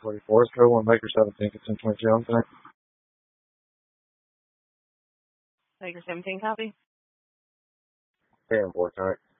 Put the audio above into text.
44. Let's go on Baker 17, it's in 22 on tonight. Baker 17 copy. Here on board tonight.